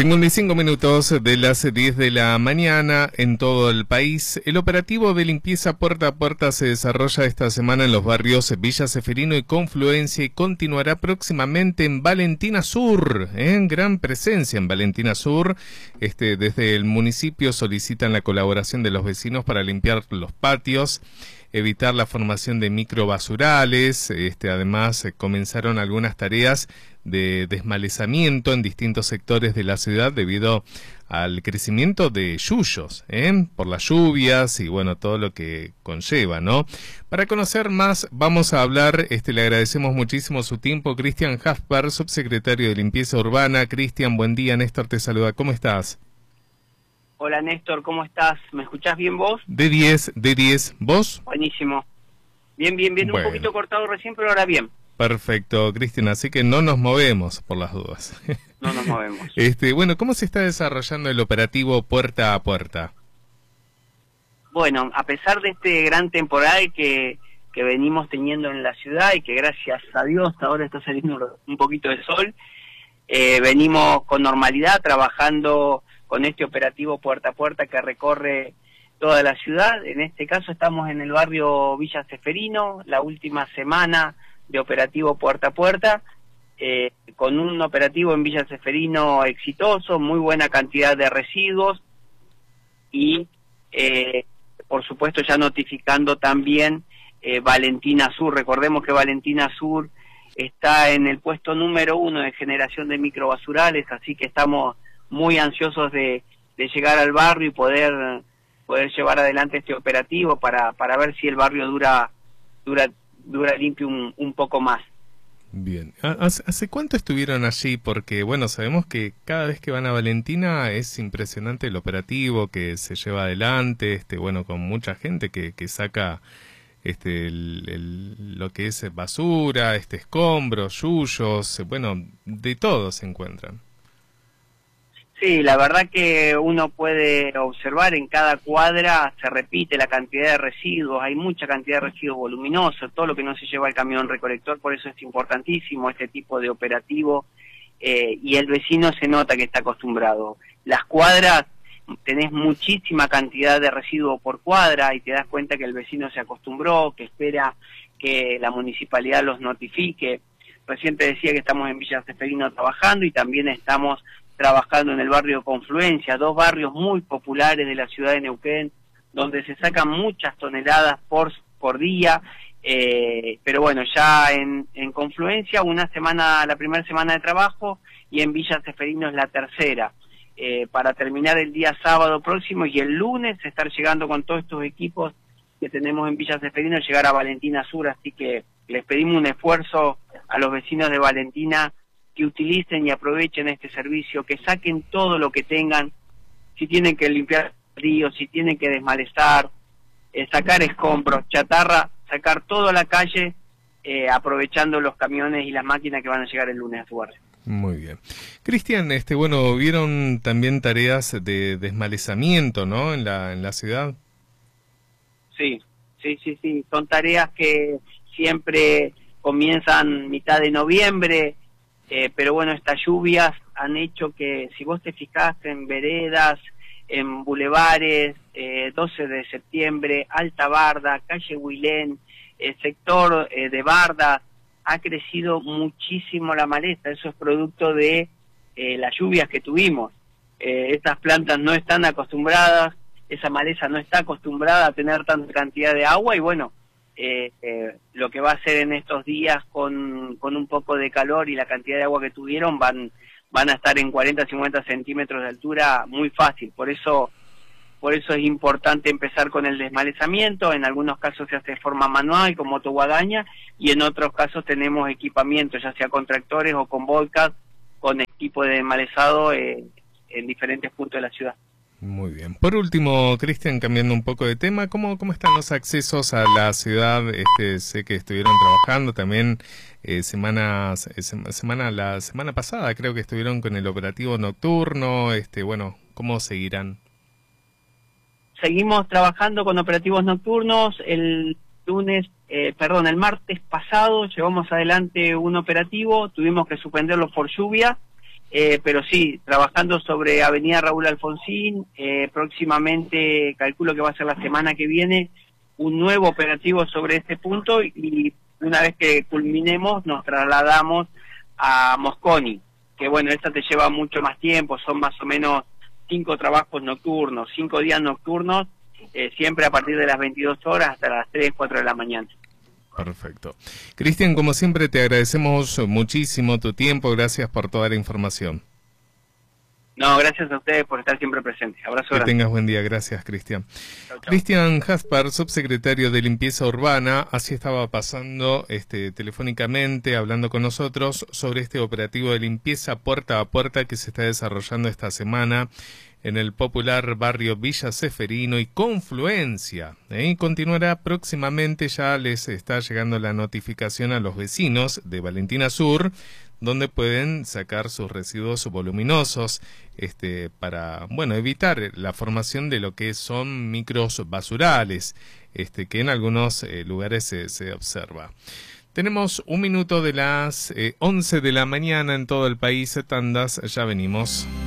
55 minutos de las 10 de la mañana en todo el país. El operativo de limpieza puerta a puerta se desarrolla esta semana en los barrios Villa Ceferino y Confluencia y continuará próximamente en Valentina Sur. Gran presencia en Valentina Sur. Desde el municipio solicitan la colaboración de los vecinos para limpiar los patios, evitar la formación de microbasurales. Además, comenzaron algunas tareas de desmalezamiento en distintos sectores de la ciudad debido al crecimiento de yuyos, por las lluvias y bueno, todo lo que conlleva, ¿no? Para conocer más, vamos a hablar, le agradecemos muchísimo su tiempo, Cristian Jasper, subsecretario de Limpieza Urbana. Cristian, buen día, Néstor te saluda, ¿cómo estás? Hola Néstor, ¿cómo estás? ¿Me escuchás bien vos? De 10, ¿vos? Buenísimo. Bien, bueno. Un poquito cortado recién, pero ahora bien. Perfecto, Cristian, así que no nos movemos por las dudas. No nos movemos. Bueno, ¿cómo se está desarrollando el operativo puerta a puerta? Bueno, a pesar de este gran temporal que venimos teniendo en la ciudad y que gracias a Dios ahora está saliendo un poquito de sol, venimos con normalidad trabajando con este operativo puerta a puerta que recorre toda la ciudad. En este caso estamos en el barrio Villa Ceferino, la última semana de operativo puerta a puerta, con un operativo en Villa Ceferino exitoso, muy buena cantidad de residuos y por supuesto ya notificando también Valentina Sur. Recordemos que Valentina Sur está en el puesto número 1 de generación de microbasurales, así que estamos muy ansiosos de llegar al barrio y poder llevar adelante este operativo para ver si el barrio dura limpio un poco más. Bien. ¿Hace cuánto estuvieron allí? Porque, bueno, sabemos que cada vez que van a Valentina es impresionante el operativo que se lleva adelante, bueno, con mucha gente que saca lo que es basura, escombros, yuyos, bueno, de todo se encuentran. Sí, la verdad que uno puede observar en cada cuadra se repite la cantidad de residuos, hay mucha cantidad de residuos voluminosos, todo lo que no se lleva al camión recolector, por eso es importantísimo este tipo de operativo y el vecino se nota que está acostumbrado. Las cuadras tenés muchísima cantidad de residuos por cuadra y te das cuenta que el vecino se acostumbró, que espera que la municipalidad los notifique. Recién te decía que estamos en Villa Ceferino trabajando y también estamos trabajando en el barrio Confluencia, dos barrios muy populares de la ciudad de Neuquén, donde se sacan muchas toneladas por día, pero bueno, ya en Confluencia la primera semana de trabajo y en Villa Ceferino es la tercera, para terminar el día sábado próximo y el lunes estar llegando con todos estos equipos que tenemos en Villa Ceferino, llegar a Valentina Sur, así que les pedimos un esfuerzo a los vecinos de Valentina que utilicen y aprovechen este servicio, que saquen todo lo que tengan, si tienen que limpiar ríos, si tienen que desmalezar, sacar escombros, chatarra, sacar todo a la calle, aprovechando los camiones y las máquinas que van a llegar el lunes a su barrio. Muy bien. Cristian, bueno, vieron también tareas de desmalezamiento, ¿no? En la ciudad. Sí, son tareas que siempre comienzan mitad de noviembre, pero bueno, estas lluvias han hecho que, si vos te fijás en veredas, en bulevares, 12 de septiembre, Alta Barda, calle Huilén, sector de Barda, ha crecido muchísimo la maleza. Eso es producto de las lluvias que tuvimos. Estas plantas no están acostumbradas, esa maleza no está acostumbrada a tener tanta cantidad de agua y bueno, lo que va a hacer en estos días con un poco de calor y la cantidad de agua que tuvieron van a estar en 40-50 centímetros de altura muy fácil. Por eso es importante empezar con el desmalezamiento. En algunos casos se hace de forma manual con motoguadaña y en otros casos tenemos equipamiento, ya sea con tractores o con volcas, con equipo de desmalezado en diferentes puntos de la ciudad. Muy bien. Por último, Cristian, cambiando un poco de tema, ¿cómo están los accesos a la ciudad? Sé que estuvieron trabajando también la semana pasada, creo que estuvieron con el operativo nocturno. Bueno, ¿cómo seguirán? Seguimos trabajando con operativos nocturnos. El martes pasado llevamos adelante un operativo, tuvimos que suspenderlo por lluvia pero sí, trabajando sobre Avenida Raúl Alfonsín, próximamente, calculo que va a ser la semana que viene, un nuevo operativo sobre este punto, y una vez que culminemos nos trasladamos a Mosconi, que bueno, esta te lleva mucho más tiempo, son más o menos 5 trabajos nocturnos, 5 días nocturnos, siempre a partir de las 22 horas hasta las 3, 4 de la mañana. Perfecto. Cristian, como siempre te agradecemos muchísimo tu tiempo, gracias por toda la información. No, gracias a ustedes por estar siempre presentes. Abrazo grande. Que tengas buen día, gracias Cristian. Chau, chau. Cristian Jaspar, subsecretario de Limpieza Urbana, así estaba pasando telefónicamente, hablando con nosotros sobre este operativo de limpieza puerta a puerta que se está desarrollando esta semana en el popular barrio Villa Ceferino y Confluencia. Continuará próximamente, ya les está llegando la notificación a los vecinos de Valentina Sur, donde pueden sacar sus residuos voluminosos para evitar la formación de lo que son micros basurales, que en algunos lugares se observa. Tenemos 1 minuto de las 11 de la mañana en todo el país, tandas, ya venimos.